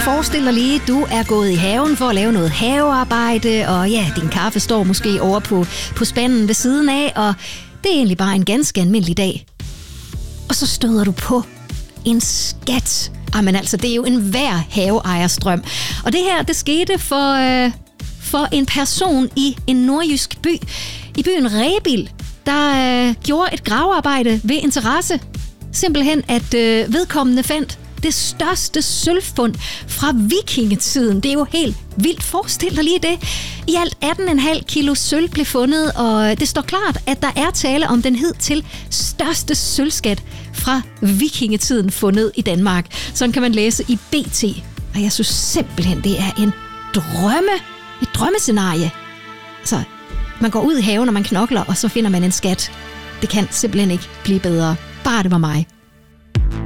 Forestil dig lige, du er gået i haven for at lave noget havearbejde, og ja, din kaffe står måske over på spanden ved siden af, og det er egentlig bare en ganske almindelig dag. Og så støder du på en skat. Jamen altså, det er jo enhver haveejers drøm. Og det her, det skete for en person i en nordjysk by. I byen Rebild, der gjorde et gravearbejde ved interesse. Simpelthen, at vedkommende fandt det største sølvfund fra vikingetiden. Det er jo helt vildt. Forestil dig lige det. I alt 18,5 kilo sølv blev fundet, og det står klart, at der er tale om den hidtil største sølvskat fra vikingetiden fundet i Danmark. Sådan kan man læse i BT. Og jeg synes simpelthen, det er et drømmescenarie. Så man går ud i haven, og man knokler, og så finder man en skat. Det kan simpelthen ikke blive bedre. Bare det var mig.